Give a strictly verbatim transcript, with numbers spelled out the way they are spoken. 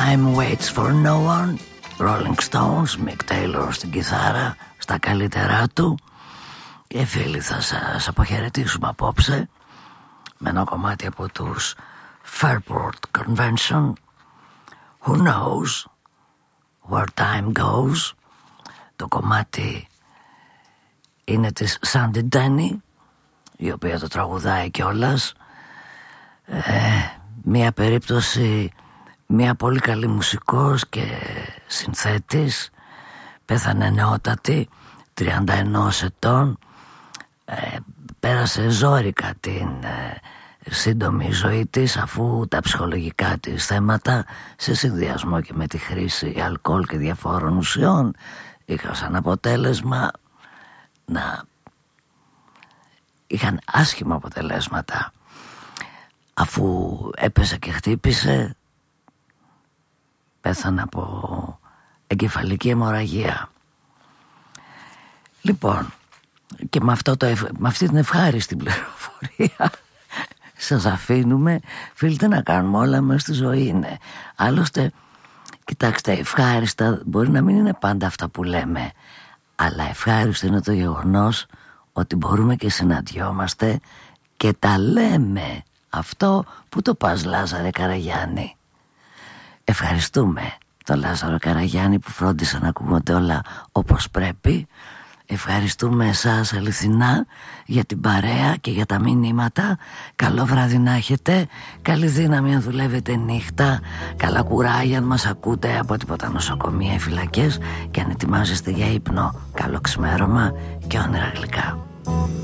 Time Waits for No One, Rolling Stones, Mick Taylor στην κιθάρα, στα καλύτερά του. Και φίλοι, θα σας αποχαιρετήσουμε απόψε με ένα κομμάτι από τους Fairport Convention, Who Knows Where Time Goes. Το κομμάτι είναι της Sandy Denny, η οποία το τραγουδάει κιόλας. ε, Μια περίπτωση, μια πολύ καλή μουσικός και συνθέτης. Πέθανε νεότατη, τριάντα ένα ετών. ε, Πέρασε ζόρικα την ε, σύντομη ζωή της, αφού τα ψυχολογικά της θέματα, σε συνδυασμό και με τη χρήση αλκοόλ και διαφόρων ουσιών, είχαν σαν αποτέλεσμα να είχαν άσχημα αποτελέσματα. Αφού έπεσε και χτύπησε, πέθανε από εγκεφαλική αιμορραγία. Λοιπόν, και με, αυτό το, με αυτή την ευχάριστη πληροφορία σας αφήνουμε. Φίλτε, να κάνουμε όλα μέσα στη ζωή είναι. Άλλωστε, κοιτάξτε, ευχάριστα μπορεί να μην είναι πάντα αυτά που λέμε, αλλά ευχάριστο είναι το γεγονός ότι μπορούμε και συναντιόμαστε και τα λέμε. Αυτό που το πας, Λάζαρε Καραγιάννη. Ευχαριστούμε τον Λάζαρο Καραγιάννη που φρόντισε να ακούγονται όλα όπως πρέπει. Ευχαριστούμε εσάς αληθινά για την παρέα και για τα μηνύματα. Καλό βράδυ να έχετε. Καλή δύναμη αν δουλεύετε νύχτα. Καλά κουράγια αν μας ακούτε από τίποτα νοσοκομεία ή φυλακές. Και αν ετοιμάζεστε για ύπνο, καλό ξημέρωμα και όνειρα γλυκά.